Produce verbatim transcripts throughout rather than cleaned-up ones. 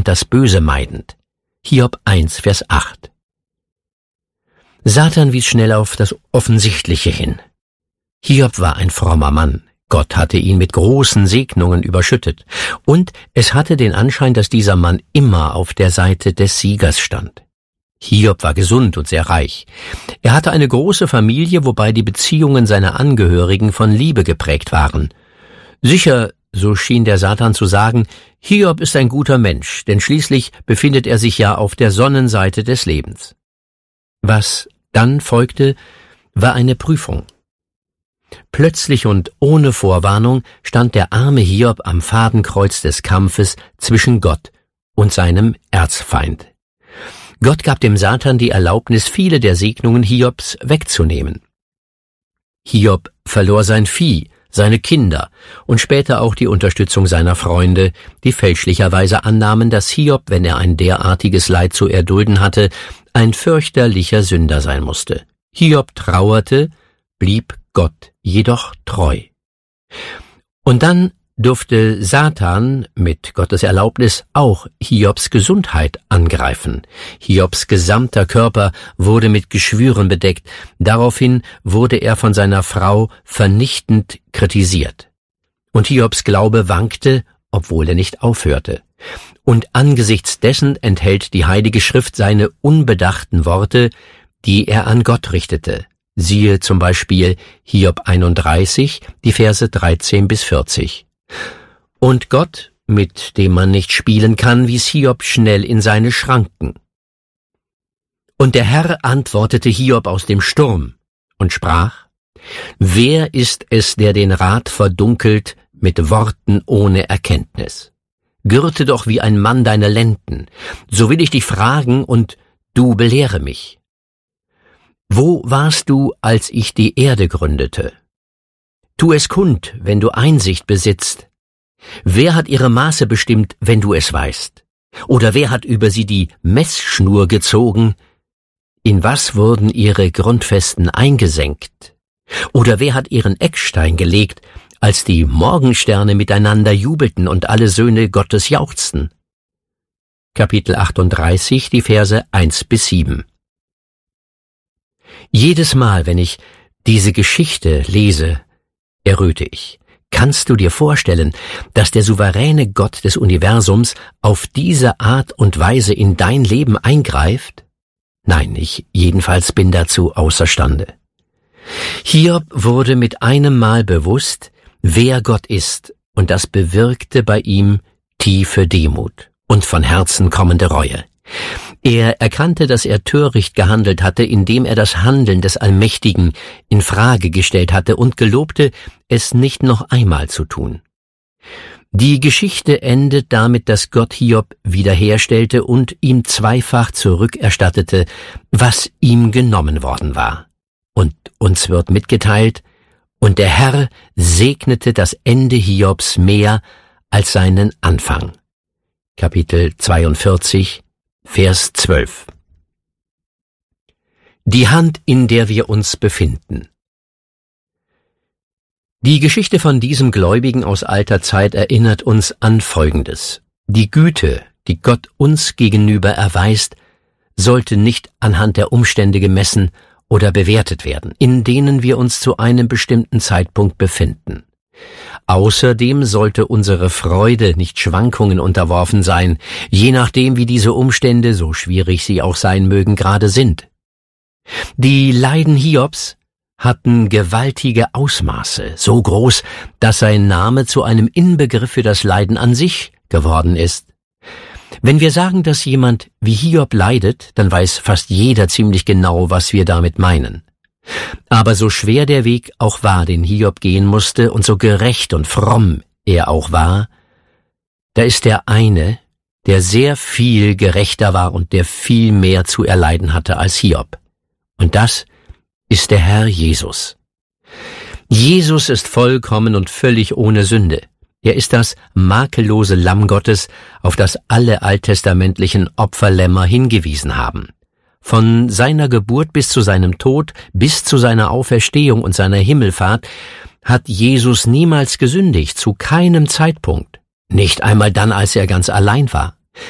und das Böse meidend. Hiob eins, Vers acht. Satan wies schnell auf das Offensichtliche hin. Hiob war ein frommer Mann. Gott hatte ihn mit großen Segnungen überschüttet. Und es hatte den Anschein, dass dieser Mann immer auf der Seite des Siegers stand. Hiob war gesund und sehr reich. Er hatte eine große Familie, wobei die Beziehungen seiner Angehörigen von Liebe geprägt waren. Sicher, so schien der Satan zu sagen, Hiob ist ein guter Mensch, denn schließlich befindet er sich ja auf der Sonnenseite des Lebens. Was dann folgte, war eine Prüfung. Plötzlich und ohne Vorwarnung stand der arme Hiob am Fadenkreuz des Kampfes zwischen Gott und seinem Erzfeind. Gott gab dem Satan die Erlaubnis, viele der Segnungen Hiobs wegzunehmen. Hiob verlor sein Vieh, seine Kinder und später auch die Unterstützung seiner Freunde, die fälschlicherweise annahmen, dass Hiob, wenn er ein derartiges Leid zu erdulden hatte, ein fürchterlicher Sünder sein musste. Hiob trauerte, blieb Gott jedoch treu. Und dann durfte Satan mit Gottes Erlaubnis auch Hiobs Gesundheit angreifen. Hiobs gesamter Körper wurde mit Geschwüren bedeckt. Daraufhin wurde er von seiner Frau vernichtend kritisiert. Und Hiobs Glaube wankte, obwohl er nicht aufhörte. Und angesichts dessen enthält die Heilige Schrift seine unbedachten Worte, die er an Gott richtete. Siehe zum Beispiel Hiob einunddreißig, die Verse dreizehn bis vierzig. Und Gott, mit dem man nicht spielen kann, wies Hiob schnell in seine Schranken. Und der Herr antwortete Hiob aus dem Sturm und sprach: Wer ist es, der den Rat verdunkelt mit Worten ohne Erkenntnis? Gürte doch wie ein Mann deine Lenden, so will ich dich fragen und du belehre mich. Wo warst du, als ich die Erde gründete? Tu es kund, wenn du Einsicht besitzt. Wer hat ihre Maße bestimmt, wenn du es weißt? Oder wer hat über sie die Messschnur gezogen? In was wurden ihre Grundfesten eingesenkt? Oder wer hat ihren Eckstein gelegt, als die Morgensterne miteinander jubelten und alle Söhne Gottes jauchzten? Kapitel achtunddreißig, die Verse eins bis sieben. Jedes Mal, wenn ich diese Geschichte lese, erröte ich. Kannst du dir vorstellen, dass der souveräne Gott des Universums auf diese Art und Weise in dein Leben eingreift? Nein, ich jedenfalls bin dazu außerstande. Hiob wurde mit einem Mal bewusst, wer Gott ist, und das bewirkte bei ihm tiefe Demut und von Herzen kommende Reue. Er erkannte, dass er töricht gehandelt hatte, indem er das Handeln des Allmächtigen in Frage gestellt hatte und gelobte, es nicht noch einmal zu tun. Die Geschichte endet damit, dass Gott Hiob wiederherstellte und ihm zweifach zurückerstattete, was ihm genommen worden war. Und uns wird mitgeteilt, und der Herr segnete das Ende Hiobs mehr als seinen Anfang. Kapitel zweiundvierzig, Vers zwölf. Die Hand, in der wir uns befinden. Die Geschichte von diesem Gläubigen aus alter Zeit erinnert uns an Folgendes. Die Güte, die Gott uns gegenüber erweist, sollte nicht anhand der Umstände gemessen oder bewertet werden, in denen wir uns zu einem bestimmten Zeitpunkt befinden. Außerdem sollte unsere Freude nicht Schwankungen unterworfen sein, je nachdem wie diese Umstände, so schwierig sie auch sein mögen, gerade sind. Die Leiden Hiobs hatten gewaltige Ausmaße, so groß, dass sein Name zu einem Inbegriff für das Leiden an sich geworden ist. Wenn wir sagen, dass jemand wie Hiob leidet, dann weiß fast jeder ziemlich genau, was wir damit meinen. Aber so schwer der Weg auch war, den Hiob gehen musste, und so gerecht und fromm er auch war, da ist der eine, der sehr viel gerechter war und der viel mehr zu erleiden hatte als Hiob. Und das ist der Herr Jesus. Jesus ist vollkommen und völlig ohne Sünde. Er ist das makellose Lamm Gottes, auf das alle alttestamentlichen Opferlämmer hingewiesen haben. Von seiner Geburt bis zu seinem Tod, bis zu seiner Auferstehung und seiner Himmelfahrt hat Jesus niemals gesündigt, zu keinem Zeitpunkt. Nicht einmal dann, als er ganz allein war.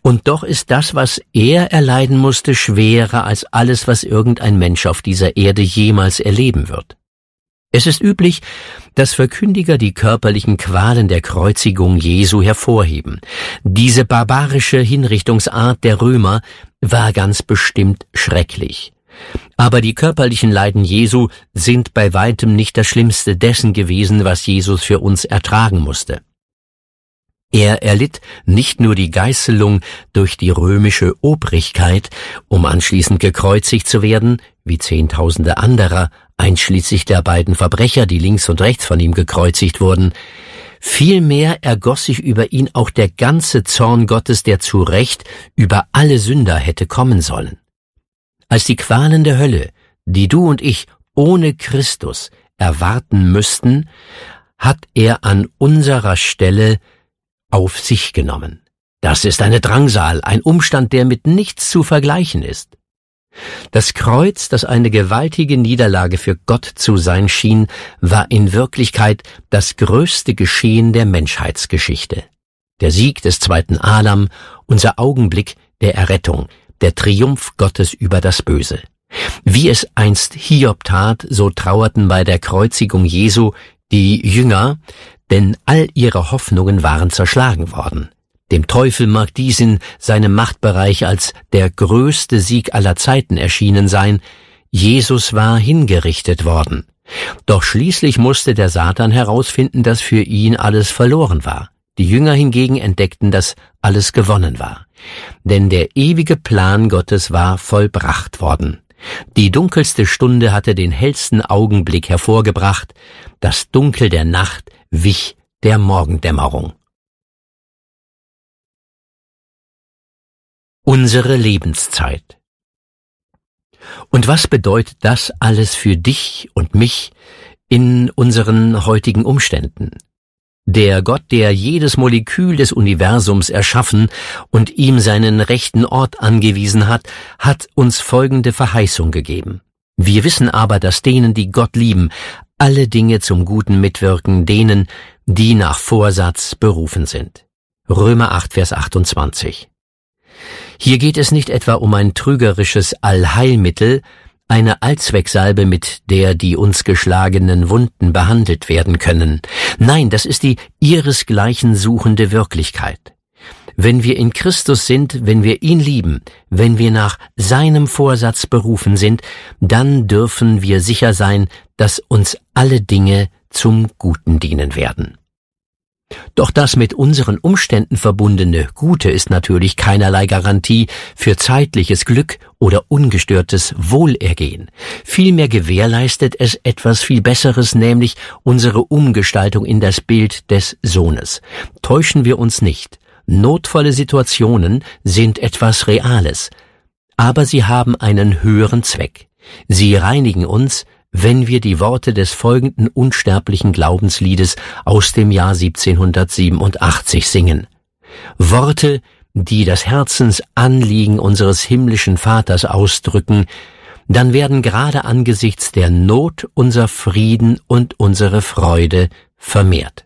Und doch ist das, was er erleiden musste, schwerer als alles, was irgendein Mensch auf dieser Erde jemals erleben wird. Es ist üblich, dass Verkündiger die körperlichen Qualen der Kreuzigung Jesu hervorheben. Diese barbarische Hinrichtungsart der Römer war ganz bestimmt schrecklich. Aber die körperlichen Leiden Jesu sind bei weitem nicht das Schlimmste dessen gewesen, was Jesus für uns ertragen musste. Er erlitt nicht nur die Geißelung durch die römische Obrigkeit, um anschließend gekreuzigt zu werden, wie Zehntausende anderer, einschließlich der beiden Verbrecher, die links und rechts von ihm gekreuzigt wurden. Vielmehr ergoss sich über ihn auch der ganze Zorn Gottes, der zu Recht über alle Sünder hätte kommen sollen. Als die Qualen der Hölle, die du und ich ohne Christus erwarten müssten, hat er an unserer Stelle auf sich genommen. Das ist eine Drangsal, ein Umstand, der mit nichts zu vergleichen ist. Das Kreuz, das eine gewaltige Niederlage für Gott zu sein schien, war in Wirklichkeit das größte Geschehen der Menschheitsgeschichte. Der Sieg des zweiten Adam, unser Augenblick der Errettung, der Triumph Gottes über das Böse. Wie es einst Hiob tat, so trauerten bei der Kreuzigung Jesu die Jünger, denn all ihre Hoffnungen waren zerschlagen worden. Dem Teufel mag dies in seinem Machtbereich als der größte Sieg aller Zeiten erschienen sein. Jesus war hingerichtet worden. Doch schließlich musste der Satan herausfinden, dass für ihn alles verloren war. Die Jünger hingegen entdeckten, dass alles gewonnen war. Denn der ewige Plan Gottes war vollbracht worden. Die dunkelste Stunde hatte den hellsten Augenblick hervorgebracht. Das Dunkel der Nacht wich der Morgendämmerung. Unsere Lebenszeit. Und was bedeutet das alles für dich und mich in unseren heutigen Umständen? Der Gott, der jedes Molekül des Universums erschaffen und ihm seinen rechten Ort angewiesen hat, hat uns folgende Verheißung gegeben. Wir wissen aber, dass denen, die Gott lieben, alle Dinge zum Guten mitwirken, denen, die nach Vorsatz berufen sind. Römer acht, Vers achtundzwanzig. Hier geht es nicht etwa um ein trügerisches Allheilmittel, eine Allzwecksalbe, mit der die uns geschlagenen Wunden behandelt werden können. Nein, das ist die ihresgleichen suchende Wirklichkeit. Wenn wir in Christus sind, wenn wir ihn lieben, wenn wir nach seinem Vorsatz berufen sind, dann dürfen wir sicher sein, dass uns alle Dinge zum Guten dienen werden. Doch das mit unseren Umständen verbundene Gute ist natürlich keinerlei Garantie für zeitliches Glück oder ungestörtes Wohlergehen. Vielmehr gewährleistet es etwas viel Besseres, nämlich unsere Umgestaltung in das Bild des Sohnes. Täuschen wir uns nicht. Notvolle Situationen sind etwas Reales, aber sie haben einen höheren Zweck. Sie reinigen uns, wenn wir die Worte des folgenden unsterblichen Glaubensliedes aus dem Jahr siebzehnhundertsiebenundachtzig singen. Worte, die das Herzensanliegen unseres himmlischen Vaters ausdrücken, dann werden gerade angesichts der Not unser Frieden und unsere Freude vermehrt.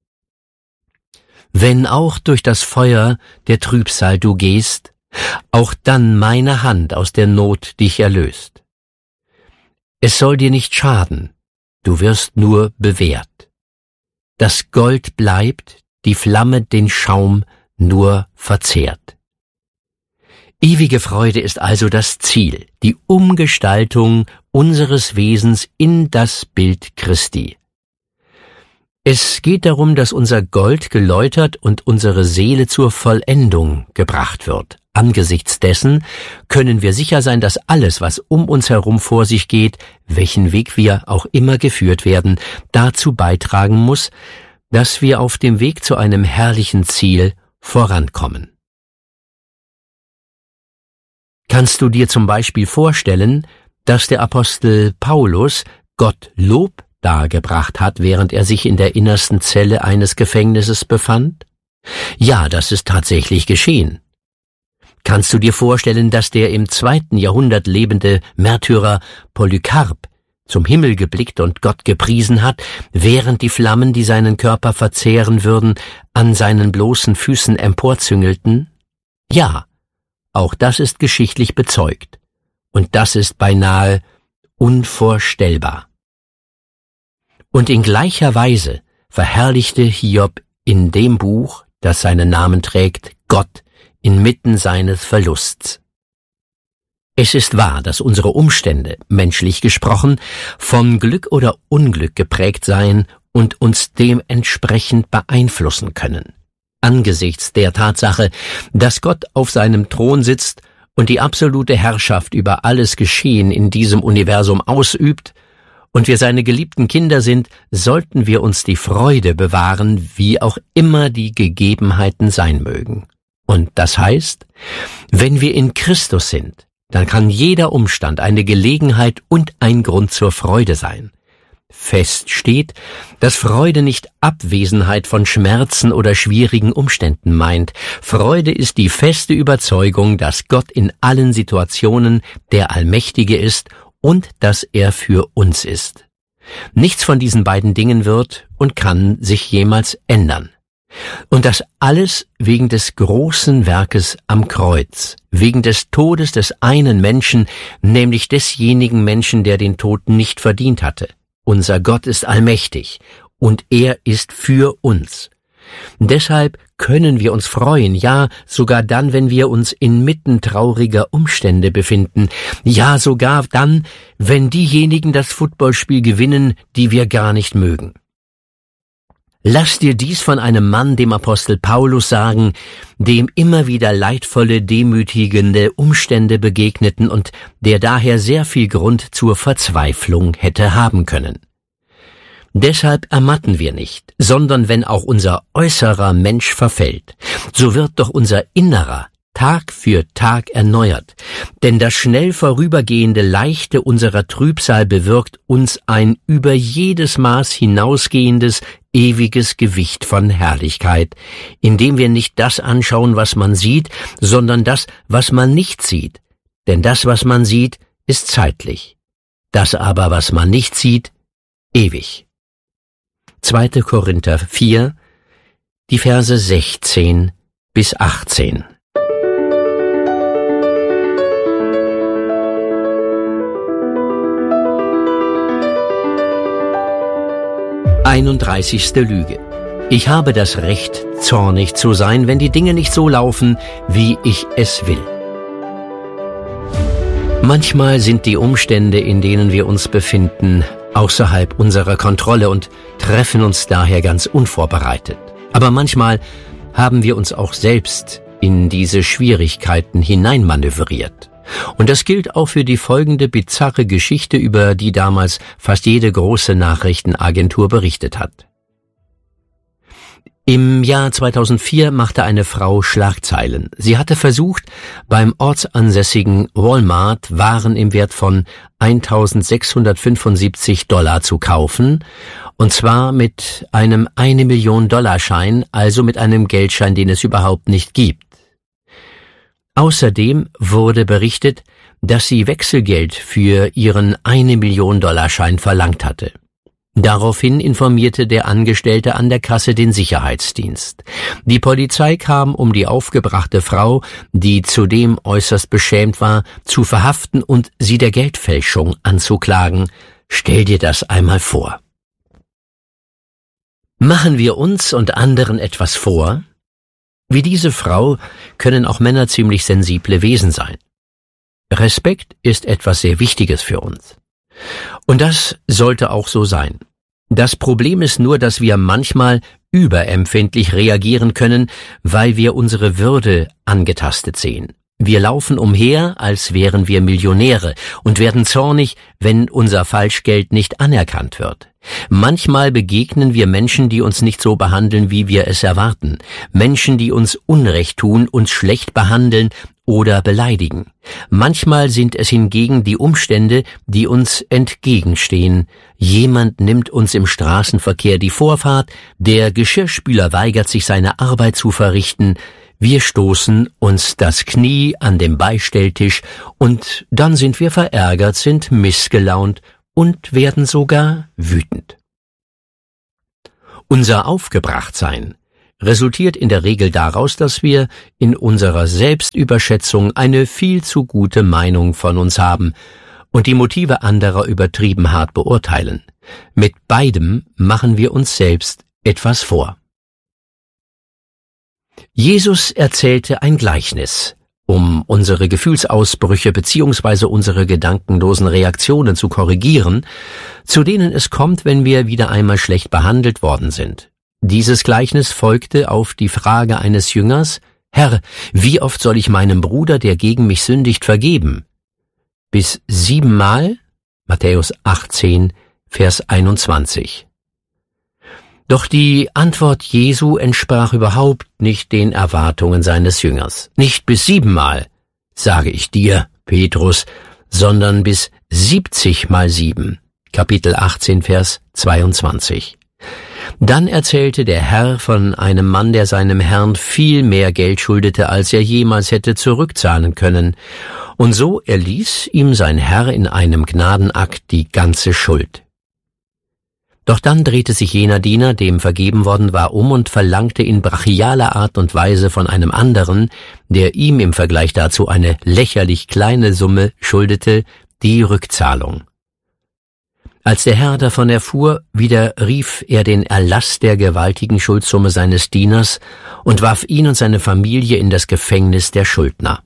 Wenn auch durch das Feuer der Trübsal du gehst, auch dann meine Hand aus der Not dich erlöst. Es soll dir nicht schaden, du wirst nur bewährt. Das Gold bleibt, die Flamme den Schaum nur verzehrt. Ewige Freude ist also das Ziel, die Umgestaltung unseres Wesens in das Bild Christi. Es geht darum, dass unser Gold geläutert und unsere Seele zur Vollendung gebracht wird. Angesichts dessen können wir sicher sein, dass alles, was um uns herum vor sich geht, welchen Weg wir auch immer geführt werden, dazu beitragen muss, dass wir auf dem Weg zu einem herrlichen Ziel vorankommen. Kannst du dir zum Beispiel vorstellen, dass der Apostel Paulus Gott Lob dargebracht hat, während er sich in der innersten Zelle eines Gefängnisses befand? Ja, das ist tatsächlich geschehen. Kannst du dir vorstellen, dass der im zweiten Jahrhundert lebende Märtyrer Polycarp zum Himmel geblickt und Gott gepriesen hat, während die Flammen, die seinen Körper verzehren würden, an seinen bloßen Füßen emporzüngelten? Ja, auch das ist geschichtlich bezeugt. Und das ist beinahe unvorstellbar. Und in gleicher Weise verherrlichte Hiob in dem Buch, das seinen Namen trägt, Gott inmitten seines Verlusts. Es ist wahr, dass unsere Umstände, menschlich gesprochen, von Glück oder Unglück geprägt seien und uns dementsprechend beeinflussen können. Angesichts der Tatsache, dass Gott auf seinem Thron sitzt und die absolute Herrschaft über alles Geschehen in diesem Universum ausübt, und wir seine geliebten Kinder sind, sollten wir uns die Freude bewahren, wie auch immer die Gegebenheiten sein mögen. Und das heißt, wenn wir in Christus sind, dann kann jeder Umstand eine Gelegenheit und ein Grund zur Freude sein. Fest steht, dass Freude nicht Abwesenheit von Schmerzen oder schwierigen Umständen meint. Freude ist die feste Überzeugung, dass Gott in allen Situationen der Allmächtige ist und dass er für uns ist. Nichts von diesen beiden Dingen wird und kann sich jemals ändern. Und das alles wegen des großen Werkes am Kreuz, wegen des Todes des einen Menschen, nämlich desjenigen Menschen, der den Tod nicht verdient hatte. Unser Gott ist allmächtig und er ist für uns. Deshalb können wir uns freuen, ja, sogar dann, wenn wir uns inmitten trauriger Umstände befinden, ja, sogar dann, wenn diejenigen das Footballspiel gewinnen, die wir gar nicht mögen. Lass dir dies von einem Mann, dem Apostel Paulus, sagen, dem immer wieder leidvolle, demütigende Umstände begegneten und der daher sehr viel Grund zur Verzweiflung hätte haben können. Deshalb ermatten wir nicht, sondern wenn auch unser äußerer Mensch verfällt, so wird doch unser Innerer Tag für Tag erneuert, denn das schnell vorübergehende Leichte unserer Trübsal bewirkt uns ein über jedes Maß hinausgehendes, ewiges Gewicht von Herrlichkeit, indem wir nicht das anschauen, was man sieht, sondern das, was man nicht sieht, denn das, was man sieht, ist zeitlich, das aber, was man nicht sieht, ewig. zweiter Korinther vier, die Verse sechzehn bis achtzehn. einunddreißigste Lüge. Ich habe das Recht, zornig zu sein, wenn die Dinge nicht so laufen, wie ich es will. Manchmal sind die Umstände, in denen wir uns befinden, außerhalb unserer Kontrolle und treffen uns daher ganz unvorbereitet. Aber manchmal haben wir uns auch selbst in diese Schwierigkeiten hineinmanövriert. Und das gilt auch für die folgende bizarre Geschichte, über die damals fast jede große Nachrichtenagentur berichtet hat. Im Jahr zweitausendvier machte eine Frau Schlagzeilen. Sie hatte versucht, beim ortsansässigen Walmart Waren im Wert von eintausendsechshundertfünfundsiebzig Dollar zu kaufen, und zwar mit einem eine Million Dollar Schein, also mit einem Geldschein, den es überhaupt nicht gibt. Außerdem wurde berichtet, dass sie Wechselgeld für ihren eine Million Dollar Schein verlangt hatte. Daraufhin informierte der Angestellte an der Kasse den Sicherheitsdienst. Die Polizei kam, um die aufgebrachte Frau, die zudem äußerst beschämt war, zu verhaften und sie der Geldfälschung anzuklagen. Stell dir das einmal vor. Machen wir uns und anderen etwas vor? Wie diese Frau können auch Männer ziemlich sensible Wesen sein. Respekt ist etwas sehr Wichtiges für uns. Und das sollte auch so sein. Das Problem ist nur, dass wir manchmal überempfindlich reagieren können, weil wir unsere Würde angetastet sehen. Wir laufen umher, als wären wir Millionäre und werden zornig, wenn unser Falschgeld nicht anerkannt wird. Manchmal begegnen wir Menschen, die uns nicht so behandeln, wie wir es erwarten. Menschen, die uns Unrecht tun, uns schlecht behandeln oder beleidigen. Manchmal sind es hingegen die Umstände, die uns entgegenstehen. Jemand nimmt uns im Straßenverkehr die Vorfahrt, der Geschirrspüler weigert sich, seine Arbeit zu verrichten, wir stoßen uns das Knie an dem Beistelltisch und dann sind wir verärgert, sind missgelaunt und werden sogar wütend. Unser Aufgebrachtsein resultiert in der Regel daraus, dass wir in unserer Selbstüberschätzung eine viel zu gute Meinung von uns haben und die Motive anderer übertrieben hart beurteilen. Mit beidem machen wir uns selbst etwas vor. Jesus erzählte ein Gleichnis, um unsere Gefühlsausbrüche bzw. unsere gedankenlosen Reaktionen zu korrigieren, zu denen es kommt, wenn wir wieder einmal schlecht behandelt worden sind. Dieses Gleichnis folgte auf die Frage eines Jüngers: Herr, wie oft soll ich meinem Bruder, der gegen mich sündigt, vergeben? Bis siebenmal? Matthäus achtzehn, Vers einundzwanzig. Doch die Antwort Jesu entsprach überhaupt nicht den Erwartungen seines Jüngers. Nicht bis siebenmal, sage ich dir, Petrus, sondern bis siebzig mal sieben. Kapitel achtzehn, Vers zweiundzwanzig. Dann erzählte der Herr von einem Mann, der seinem Herrn viel mehr Geld schuldete, als er jemals hätte zurückzahlen können. Und so erließ ihm sein Herr in einem Gnadenakt die ganze Schuld. Doch dann drehte sich jener Diener, dem vergeben worden war, um und verlangte in brachialer Art und Weise von einem anderen, der ihm im Vergleich dazu eine lächerlich kleine Summe schuldete, die Rückzahlung. Als der Herr davon erfuhr, widerrief er den Erlass der gewaltigen Schuldsumme seines Dieners und warf ihn und seine Familie in das Gefängnis der Schuldner.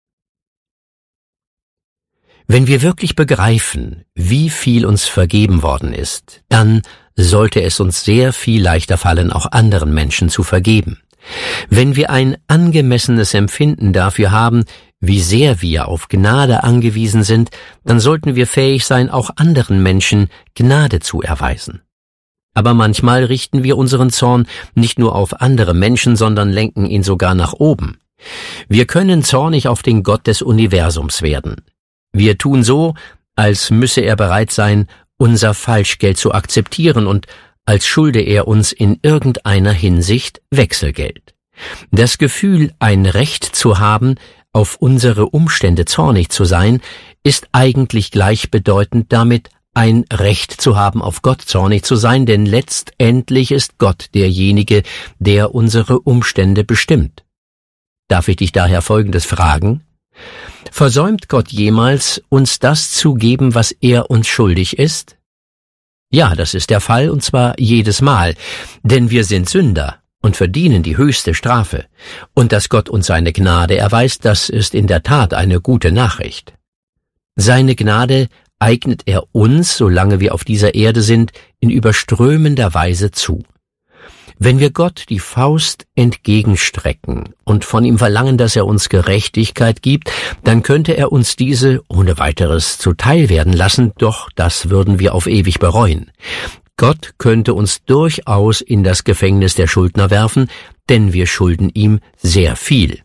Wenn wir wirklich begreifen, wie viel uns vergeben worden ist, dann sollte es uns sehr viel leichter fallen, auch anderen Menschen zu vergeben. Wenn wir ein angemessenes Empfinden dafür haben, wie sehr wir auf Gnade angewiesen sind, dann sollten wir fähig sein, auch anderen Menschen Gnade zu erweisen. Aber manchmal richten wir unseren Zorn nicht nur auf andere Menschen, sondern lenken ihn sogar nach oben. Wir können zornig auf den Gott des Universums werden. Wir tun so, als müsse er bereit sein, unser Falschgeld zu akzeptieren und als schulde er uns in irgendeiner Hinsicht Wechselgeld. Das Gefühl, ein Recht zu haben, auf unsere Umstände zornig zu sein, ist eigentlich gleichbedeutend damit, ein Recht zu haben, auf Gott zornig zu sein, denn letztendlich ist Gott derjenige, der unsere Umstände bestimmt. Darf ich dich daher Folgendes fragen? Versäumt Gott jemals, uns das zu geben, was er uns schuldig ist? Ja, das ist der Fall, und zwar jedes Mal, denn wir sind Sünder und verdienen die höchste Strafe. Und dass Gott uns seine Gnade erweist, das ist in der Tat eine gute Nachricht. Seine Gnade eignet er uns, solange wir auf dieser Erde sind, in überströmender Weise zu. Wenn wir Gott die Faust entgegenstrecken und von ihm verlangen, dass er uns Gerechtigkeit gibt, dann könnte er uns diese ohne weiteres zuteil werden lassen, doch das würden wir auf ewig bereuen. Gott könnte uns durchaus in das Gefängnis der Schuldner werfen, denn wir schulden ihm sehr viel.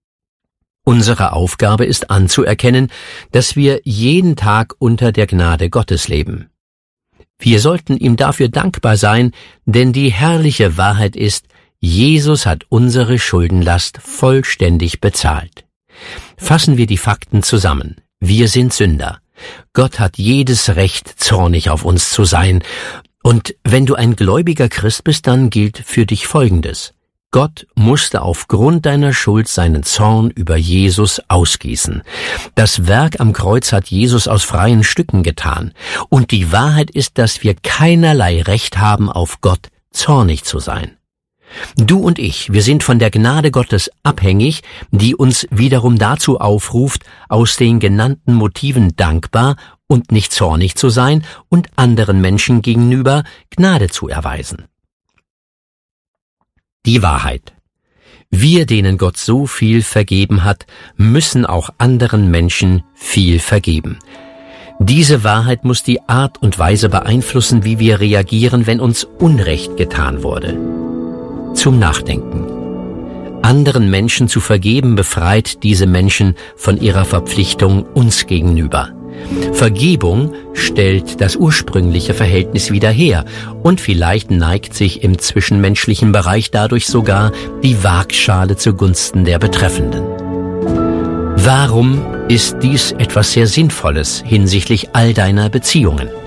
Unsere Aufgabe ist anzuerkennen, dass wir jeden Tag unter der Gnade Gottes leben. Wir sollten ihm dafür dankbar sein, denn die herrliche Wahrheit ist, Jesus hat unsere Schuldenlast vollständig bezahlt. Fassen wir die Fakten zusammen. Wir sind Sünder. Gott hat jedes Recht, zornig auf uns zu sein. Und wenn du ein gläubiger Christ bist, dann gilt für dich Folgendes. Gott musste aufgrund deiner Schuld seinen Zorn über Jesus ausgießen. Das Werk am Kreuz hat Jesus aus freien Stücken getan. Und die Wahrheit ist, dass wir keinerlei Recht haben, auf Gott zornig zu sein. Du und ich, wir sind von der Gnade Gottes abhängig, die uns wiederum dazu aufruft, aus den genannten Motiven dankbar und nicht zornig zu sein und anderen Menschen gegenüber Gnade zu erweisen. Die Wahrheit. Wir, denen Gott so viel vergeben hat, müssen auch anderen Menschen viel vergeben. Diese Wahrheit muss die Art und Weise beeinflussen, wie wir reagieren, wenn uns Unrecht getan wurde. Zum Nachdenken. Anderen Menschen zu vergeben befreit diese Menschen von ihrer Verpflichtung uns gegenüber. Vergebung stellt das ursprüngliche Verhältnis wieder her und vielleicht neigt sich im zwischenmenschlichen Bereich dadurch sogar die Waagschale zugunsten der Betreffenden. Warum ist dies etwas sehr Sinnvolles hinsichtlich all deiner Beziehungen?